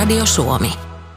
Radio Suomi.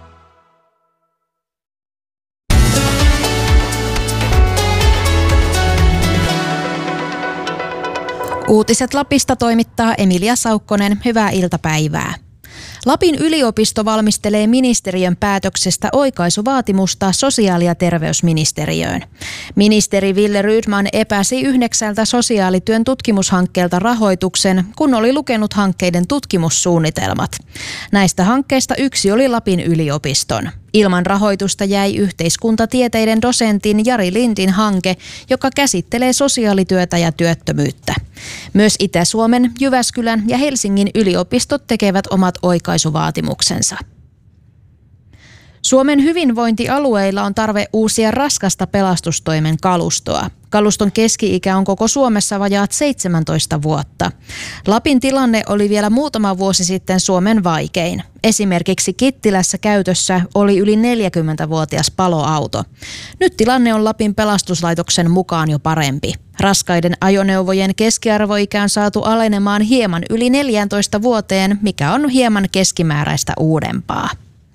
Uutiset Lapista toimittaa Emilia Saukkonen. Hyvää iltapäivää. Lapin yliopisto valmistelee ministeriön päätöksestä oikaisuvaatimusta sosiaali- ja terveysministeriöön. Ministeri Wille Rydman epäsi 9 sosiaalityön tutkimushankkeelta rahoituksen, kun oli lukenut hankkeiden tutkimussuunnitelmat. Näistä hankkeista yksi oli Lapin yliopiston. Ilman rahoitusta jäi yhteiskuntatieteiden dosentin Jari Lindin hanke, joka käsittelee sosiaalityötä ja työttömyyttä. Myös Itä-Suomen, Jyväskylän ja Helsingin yliopistot tekevät omat oikaisuvaatimuksensa. Suomen hyvinvointialueilla on tarve uusia raskasta pelastustoimen kalustoa. Kaluston keski-ikä on koko Suomessa vajaat 17 vuotta. Lapin tilanne oli vielä muutama vuosi sitten Suomen vaikein. Esimerkiksi Kittilässä käytössä oli yli 40-vuotias paloauto. Nyt tilanne on Lapin pelastuslaitoksen mukaan jo parempi. Raskaiden ajoneuvojen keskiarvoikä on saatu alenemaan hieman yli 14 vuoteen, mikä on hieman keskimääräistä uudempaa.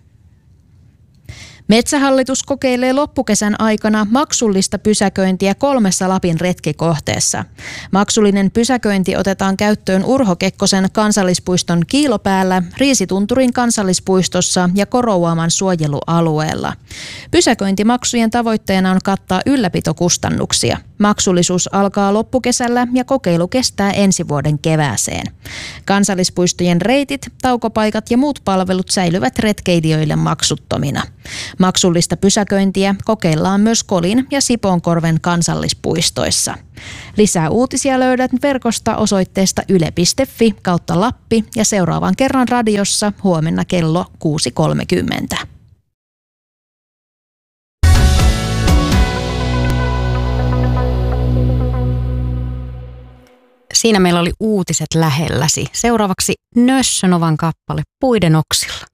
Metsähallitus kokeilee loppukesän aikana maksullista pysäköintiä 3 Lapin retkikohteessa. Maksullinen pysäköinti otetaan käyttöön Urho Kekkosen kansallispuiston Kiilopäällä, Riisitunturin kansallispuistossa ja Korouaman suojelualueella. Pysäköintimaksujen tavoitteena on kattaa ylläpitokustannuksia. Maksullisuus alkaa loppukesällä ja kokeilu kestää ensi vuoden kevääseen. Kansallispuistojen reitit, taukopaikat ja muut palvelut säilyvät retkeilijöille maksuttomina. Maksullista pysäköintiä kokeillaan myös Kolin ja Sipoonkorven kansallispuistoissa. Lisää uutisia löydät verkosta osoitteesta yle.fi/Lappi ja seuraavan kerran radiossa huomenna kello 6.30. Siinä meillä oli uutiset lähelläsi. Seuraavaksi Nössönovan kappale Puiden oksilla.